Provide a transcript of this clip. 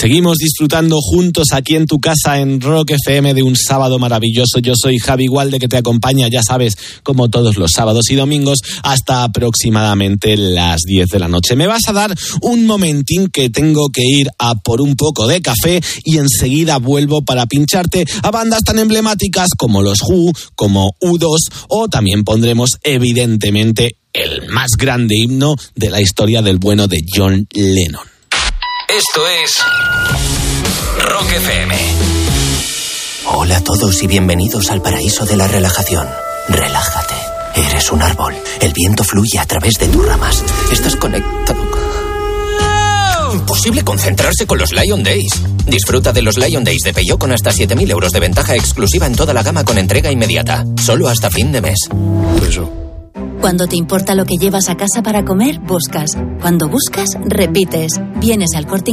Seguimos disfrutando juntos aquí en tu casa en Rock FM de un sábado maravilloso. Yo soy Javi Gualde, que te acompaña, ya sabes, como todos los sábados y domingos, hasta aproximadamente las 10 de la noche. Me vas a dar un momentín que tengo que ir a por un poco de café y enseguida vuelvo para pincharte a bandas tan emblemáticas como los Who, como U2, o también pondremos evidentemente el más grande himno de la historia del bueno de John Lennon. Esto es Rock FM. Hola a todos y bienvenidos al paraíso de la relajación. Relájate. Eres un árbol. El viento fluye a través de tus ramas. Estás conectado. Imposible concentrarse con los Lion Days. Disfruta de los Lion Days de Peugeot con hasta 7.000 euros de ventaja exclusiva en toda la gama con entrega inmediata. Solo hasta fin de mes. Eso. Cuando te importa lo que llevas a casa para comer, buscas. Cuando buscas, repites. Vienes al Corte